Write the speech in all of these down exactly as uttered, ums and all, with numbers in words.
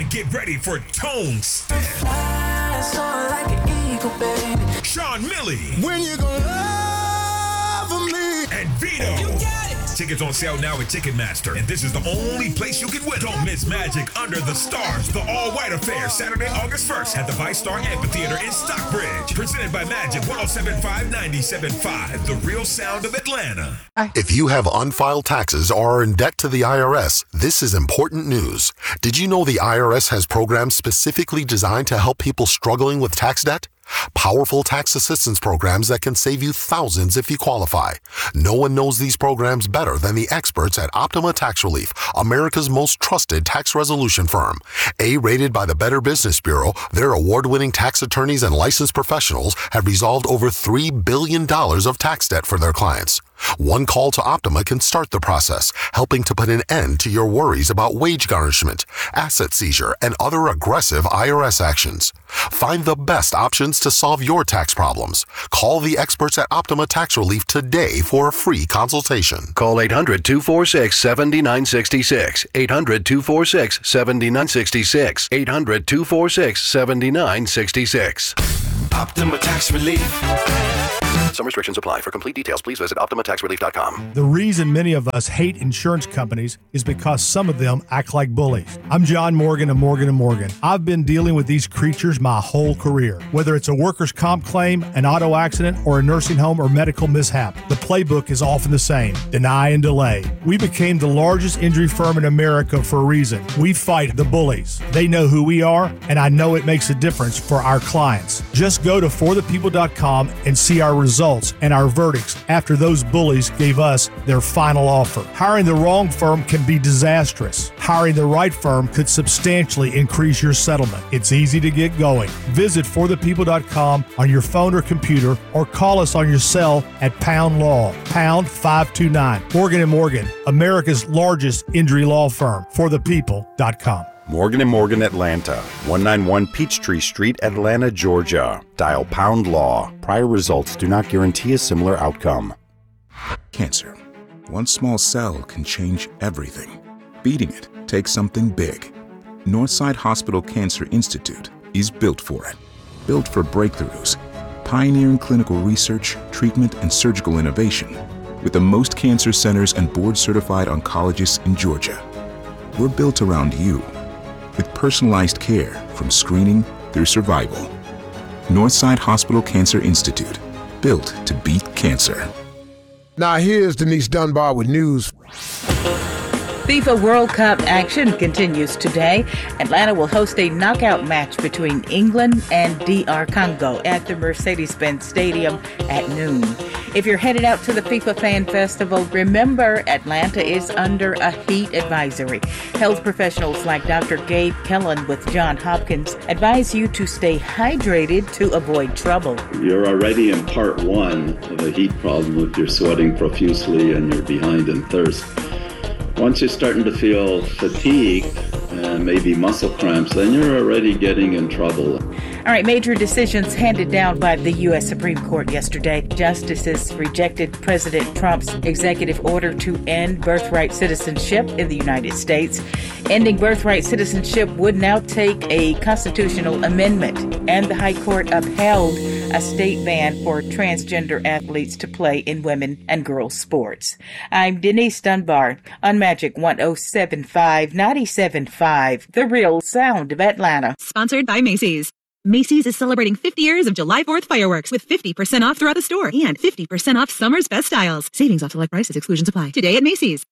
and get ready for Tone Step. Like an eagle, baby. Sean Milley. When you gonna love me? And Vito. You got it. Tickets on sale now at Ticketmaster, and this is the only place you can win. Don't miss Magic Under the Stars, the all-white affair, Saturday, August first at the Vice-Star Amphitheater in Stockbridge. Presented by Magic one oh seven point five, ninety-seven point five, the real sound of Atlanta. If you have unfiled taxes or are in debt to the I R S, this is important news. Did you know the I R S has programs specifically designed to help people struggling with tax debt? Powerful tax assistance programs that can save you thousands if you qualify. No one knows these programs better than the experts at Optima Tax Relief, America's most trusted tax resolution firm. A-rated by the Better Business Bureau, their award-winning tax attorneys and licensed professionals have resolved over three billion dollars of tax debt for their clients. One call to Optima can start the process, helping to put an end to your worries about wage garnishment, asset seizure, and other aggressive I R S actions. Find the best options to solve your tax problems. Call the experts at Optima Tax Relief today for a free consultation. Call eight hundred, two four six, seven nine six six. eight hundred, two four six, seven nine six six. eight hundred, two four six, seven nine six six. Optima Tax Relief. Some restrictions apply. For complete details, please visit optima tax relief dot com. The reason many of us hate insurance companies is because some of them act like bullies. I'm John Morgan of Morgan and Morgan. I've been dealing with these creatures my whole career. Whether it's a workers' comp claim, an auto accident, or a nursing home or medical mishap, the playbook is often the same: deny and delay. We became the largest injury firm in America for a reason. We fight the bullies. They know who we are, and I know it makes a difference for our clients. Just go to for the people dot com and see our results and our verdicts after those bullies gave us their final offer. Hiring the wrong firm can be disastrous. Hiring the right firm could substantially increase your settlement. It's easy to get going. Visit for the people dot com on your phone or computer, or call us on your cell at pound law, pound five two nine. Morgan and Morgan, America's largest injury law firm. for the people dot com. Morgan and Morgan Atlanta, one ninety-one Peachtree Street, Atlanta, Georgia. Dial pound law. Prior results do not guarantee a similar outcome. Cancer. One small cell can change everything. Beating it takes something big. Northside Hospital Cancer Institute is built for it. Built for breakthroughs, pioneering clinical research, treatment, and surgical innovation, with the most cancer centers and board-certified oncologists in Georgia. We're built around you, with personalized care from screening through survival. Northside Hospital Cancer Institute, built to beat cancer. Now here's Denise Dunbar with news. FIFA World Cup action continues today. Atlanta will host a knockout match between England and D R Congo at the Mercedes-Benz Stadium at noon. If you're headed out to the FIFA Fan Festival, remember Atlanta is under a heat advisory. Health professionals like Doctor Gabe Kellen with Johns Hopkins advise you to stay hydrated to avoid trouble. You're already in part one of a heat problem if you're sweating profusely and you're behind in thirst. Once you're starting to feel fatigue and maybe muscle cramps, then you're already getting in trouble. All right, major decisions handed down by the U S Supreme Court yesterday. Justices rejected President Trump's executive order to end birthright citizenship in the United States. Ending birthright citizenship would now take a constitutional amendment, and the High Court upheld a state ban for transgender athletes to play in women and girls sports. I'm Denise Dunbar on Magic one oh seven point five, ninety-seven point five, the real sound of Atlanta. Sponsored by Macy's. Macy's is celebrating fifty years of July fourth fireworks with fifty percent off throughout the store and fifty percent off summer's best styles. Savings off select prices. Exclusions apply. Today at Macy's.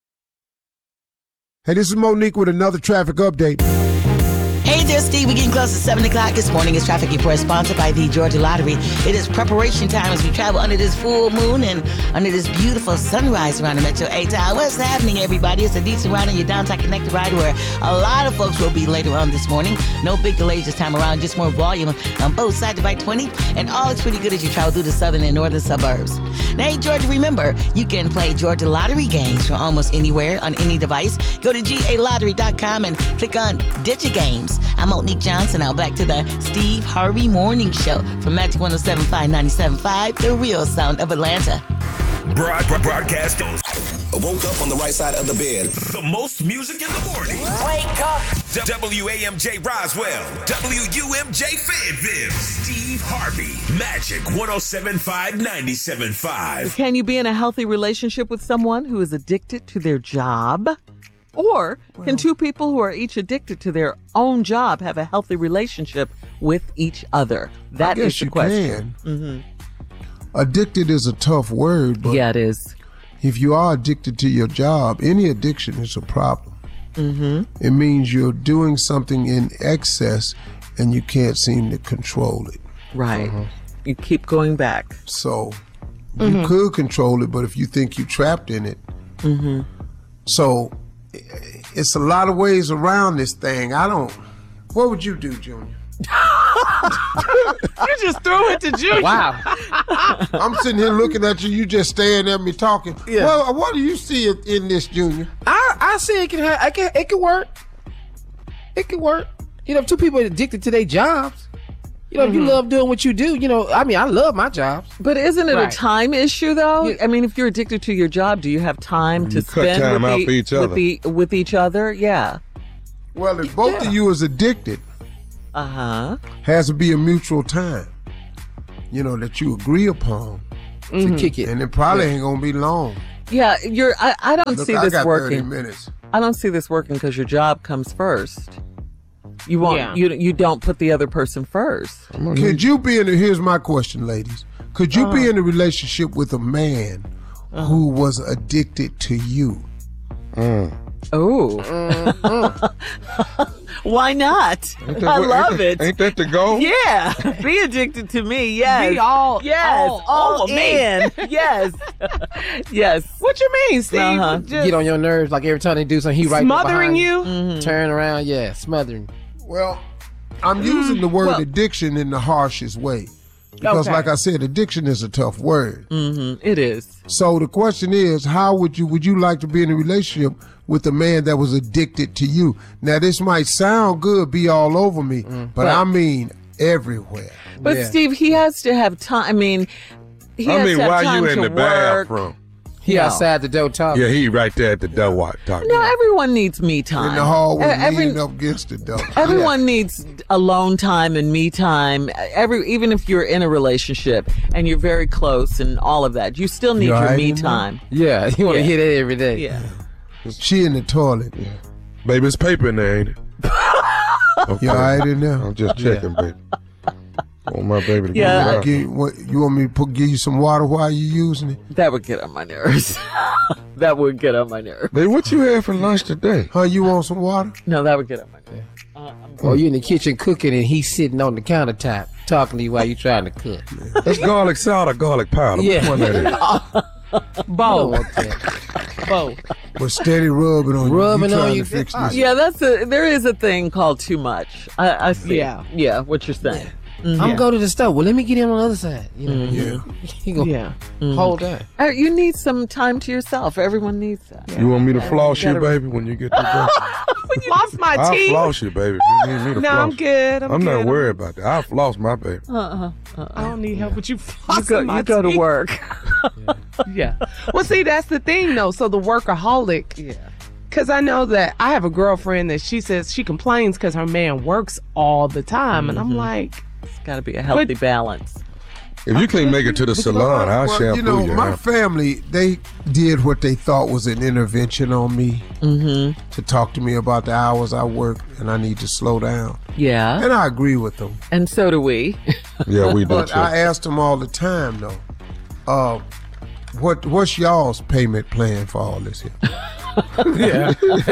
Hey, this is Monique with another traffic update. Hey there, Steve. We're getting close to seven o'clock this morning. It's Traffic Report sponsored by the Georgia Lottery. It is preparation time as we travel under this full moon and under this beautiful sunrise around the Metro eight Tower. What's happening, everybody? It's a decent ride on your downtown connected ride where a lot of folks will be later on this morning. No big delays this time around, just more volume on both sides of I twenty. And all is pretty good as you travel through the southern and northern suburbs. Now, hey, Georgia, remember, you can play Georgia Lottery games from almost anywhere on any device. Go to G A lottery dot com and click on DigiGames. I'm Monique Johnson. Now back to the Steve Harvey Morning Show from Magic one oh seven point five, ninety-seven point five, the real sound of Atlanta. Broad, broad, broadcast Woke up on the right side of the bed. The most music in the morning. Wake up. W A M J Roswell. W U M J Fayetteville. Steve Harvey. Magic one oh seven point five, ninety-seven point five. Can you be in a healthy relationship with someone who is addicted to their job? Or can well, two people who are each addicted to their own job have a healthy relationship with each other? That is the question. Mm-hmm. Addicted is a tough word, but yeah, it is. If you are addicted to your job, any addiction is a problem. Mm-hmm. It means you're doing something in excess and you can't seem to control it. Right. Uh-huh. You keep going back. So mm-hmm. you could control it, but if you think you're trapped in it. Mm-hmm. So it's a lot of ways around this thing. I don't. What would you do, Junior? You just threw it to Junior. Wow. I'm sitting here looking at you. You just staring at me talking. Yeah. Well, what do you see in this, Junior? I I see it can have. I can. It can work. It can work. You know, if two people are addicted to their jobs. You know, mm-hmm. if you love doing what you do, you know, I mean, I love my jobs. But isn't it right. a time issue, though? Yeah. I mean, if you're addicted to your job, do you have time to you spend cut time with, out the, for each other. with, the, with each other? Yeah. Well, if both yeah. of you is addicted, uh-huh. has to be a mutual time, you know, that you agree upon mm-hmm. to kick it. And it probably yeah. ain't going to be long. Yeah, you're. I, I don't Look, see I this got working. thirty minutes. I don't see this working because your job comes first. You won't. Yeah. You you don't put the other person first. Could you be in a, here's my question, ladies. Could you uh-huh. be in a relationship with a man uh-huh. who was addicted to you? Mm. Oh. Mm-hmm. Why not? I what, love ain't it. That, ain't that the goal? Yeah. Be addicted to me. Yes. Be all. Yes. All, all, all in. Yes. Yes. What you mean, Steve? Uh-huh. Get on your nerves like every time they do something, he right smothering you. Mm-hmm. Turn around, yeah, smothering. Well, I'm using the word well, addiction in the harshest way. Because okay. like I said, addiction is a tough word. Mm-hmm. It is. So the question is, how would you would you like to be in a relationship with a man that was addicted to you? Now, this might sound good, be all over me, mm. but, but I mean everywhere. But yeah. Steve, he has to have time. I mean, he I has mean, to have why time you in to the work. bathroom? He no. outside the door talking. Yeah, he right there at the door talking. No, everyone needs me time. In the hallway, Every, leaning up against the door. Everyone yeah. needs alone time and me time. Every even if you're in a relationship and you're very close and all of that, you still need you your right me time. Yeah, you want to yeah. hear that every day. Yeah. She in the toilet. Yeah. Baby, it's paper in there, ain't it? Okay. You all right in there? I'm just checking, yeah. baby. I want my baby to yeah. get it give, what, you want me to put, give you some water while you using it? That would get on my nerves. That would get on my nerves. Baby, what you had for lunch today? Huh, you want some water? No, that would get on my nerves. Uh, or you in the kitchen cooking and he's sitting on the countertop talking to you while you trying to cook. That's garlic salt or garlic powder. Yeah. Which one that is? Both. Both. But steady rubbing on rubbing you. You on you. To fix this. Yeah, that's a. There is a thing called too much. I, I see. Yeah. Yeah. What you're saying. Mm-hmm. I'm yeah. going to the stove. Well, let me get in on the other side. You know, mm-hmm. yeah. You gonna yeah. Mm-hmm. Hold on. Uh, you need some time to yourself. Everyone needs that. Yeah. You want me to floss you, baby, when you get to bed? When you floss my I'll teeth? I'll floss you, baby. You need me to no, floss. I'm good. I'm, I'm good. not worried about that. I'll floss my baby. Uh-uh. Uh-uh. I don't need help with you flossing You go, my you go teeth. to work. yeah. yeah. Well, see, that's the thing, though. So the workaholic. Yeah. Because I know that I have a girlfriend that she says she complains because her man works all the time. Mm-hmm. And I'm like... It's got to be a healthy but, balance. If you can't make it to the salon, I'll well, shampoo you know, you. my huh? family, they did what they thought was an intervention on me mm-hmm. to talk to me about the hours I work and I need to slow down. Yeah. And I agree with them. And so do we. Yeah, we do But too. I ask them all the time, though, uh, what what's y'all's payment plan for all this here? Yeah.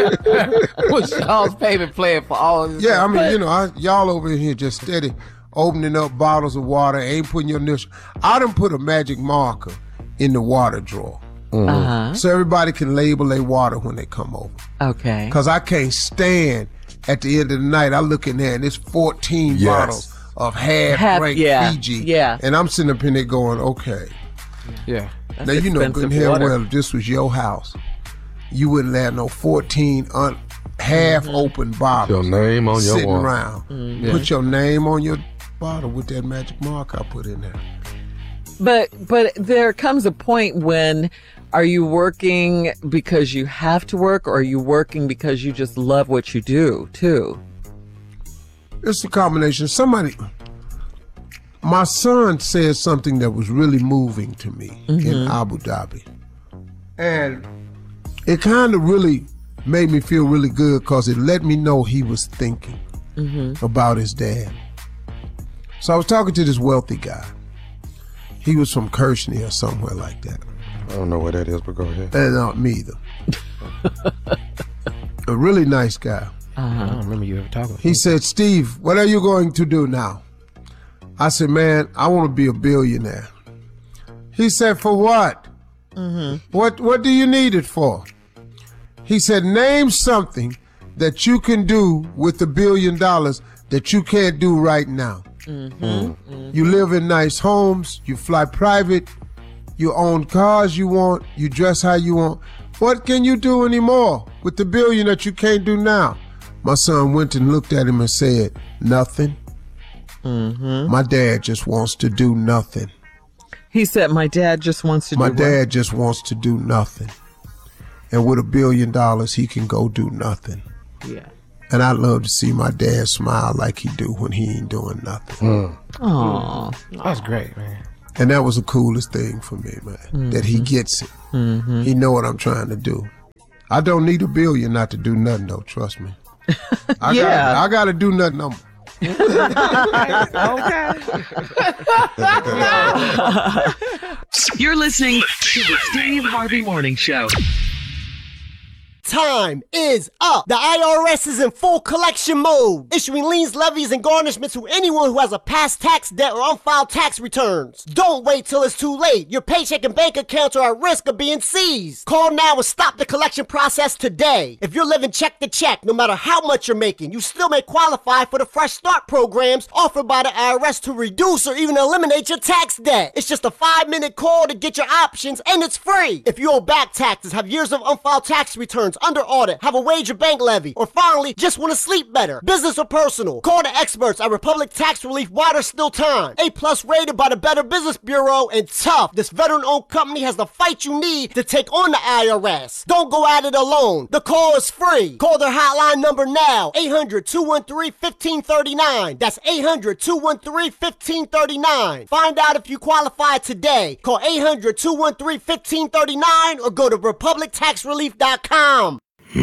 What's y'all's payment plan for all this? Yeah, I mean, you know, I, y'all over here just steady opening up bottles of water, ain't putting your initial. I done put a magic marker in the water drawer. Mm-hmm. Uh-huh. So everybody can label their water when they come over. Okay. Because I can't stand at the end of the night, I look in there and it's fourteen Yes. bottles of half, Half- drink yeah, Fiji. yeah. And I'm sitting up in there going, okay. Yeah. That's now, you know good and expensive hell water. well, if this was your house, you wouldn't have no fourteen un- half-open bottles Your name on your sitting water. around. Mm-hmm. Put your name on your bottle with that magic mark I put in there. But but there comes a point when Are you working because you have to work, or are you working because you just love what you do, too? It's a combination. Somebody, my son said something that was really moving to me mm-hmm. in Abu Dhabi. And it kind of really made me feel really good because it let me know he was thinking mm-hmm. about his dad. So I was talking to this wealthy guy. He was from Kershney or somewhere like that. I don't know where that is, but go ahead. And not me either. A really nice guy. Uh-huh. I don't remember you ever talking. He said, Steve, what are you going to do now? I said, man, I want to be a billionaire. He said, for what? Mm-hmm. What What do you need it for? He said, name something that you can do with the billion dollars that you can't do right now. Mm-hmm. Mm-hmm. You live in nice homes, you fly private, you own cars you want, you dress how you want. What can you do anymore with the billion that you can't do now? My son went and looked at him and said, nothing. Mm-hmm. My dad just wants to do nothing. He said, my dad just wants to My do dad what? just wants to do nothing. And with a billion dollars, he can go do nothing. Yeah. And I love to see my dad smile like he do when he ain't doing nothing. Mm. Aww. That's great, man. And that was the coolest thing for me, man, mm-hmm. that he gets it. Mm-hmm. He know what I'm trying to do. I don't need a billion not to do nothing, though, trust me. I yeah. Gotta, I got to do nothing. I'm, okay. You're listening to the Steve Harvey Morning Show. Time is up. The I R S is in full collection mode, issuing liens, levies, and garnishments to anyone who has a past tax debt or unfiled tax returns. Don't wait till it's too late. Your paycheck and bank accounts are at risk of being seized. Call now and stop the collection process today. If you're living check to check, no matter how much you're making, you still may qualify for the Fresh Start programs offered by the I R S to reduce or even eliminate your tax debt. It's just a five-minute call to get your options, and it's free. If you owe back taxes, have years of unfiled tax returns, under audit, have a wage or bank levy, or finally just want to sleep better, business or personal, call the experts at Republic Tax Relief while there's still time. A plus rated by the Better Business Bureau, and tough. This veteran-owned company has the fight you need to take on the I R S. Don't go at it alone. The call is free. Call their hotline number now, eight hundred, two one three, one five three nine. That's eight hundred, two one three, one five three nine. Find out if you qualify today. Call eight hundred, two one three, one five three nine or go to republic tax relief dot com.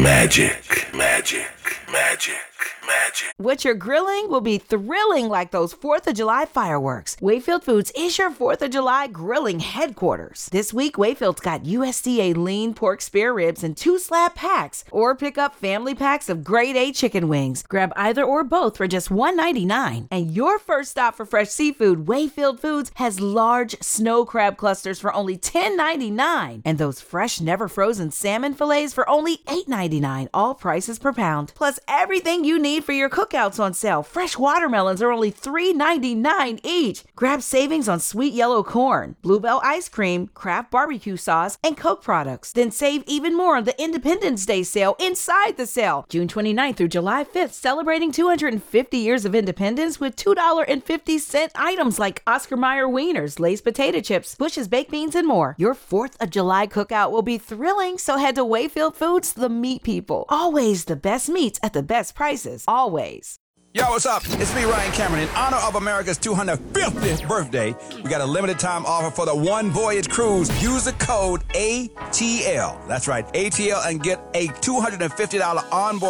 Magic, magic, magic, magic. What you're grilling will be thrilling like those fourth of July fireworks. Wayfield Foods is your fourth of July grilling headquarters. This week, Wayfield's got U S D A lean pork spare ribs in two slab packs, or pick up family packs of grade A chicken wings. Grab either or both for just one ninety-nine. And your first stop for fresh seafood, Wayfield Foods has large snow crab clusters for only ten ninety-nine. And those fresh, never frozen salmon fillets for only eight ninety-nine, all prices per pound. Plus everything you need for your cookouts on sale. Fresh watermelons are only three ninety-nine each. Grab savings on sweet yellow corn, Bluebell ice cream, Kraft barbecue sauce, and Coke products. Then save even more on the Independence Day sale inside the sale. June twenty-ninth through July fifth, celebrating two hundred fifty years of independence with two dollars and fifty cents items like Oscar Mayer wieners, Lay's potato chips, Bush's baked beans, and more. Your fourth of July cookout will be thrilling, so head to Wayfield Foods, the meat people. Always the best meats at the best prices. Always. Yo, what's up? It's me, Ryan Cameron. In honor of America's two hundred fiftieth birthday, we got a limited time offer for the One Voyage Cruise. Use the code A T L. That's right, A T L, and get a two hundred fifty dollars onboard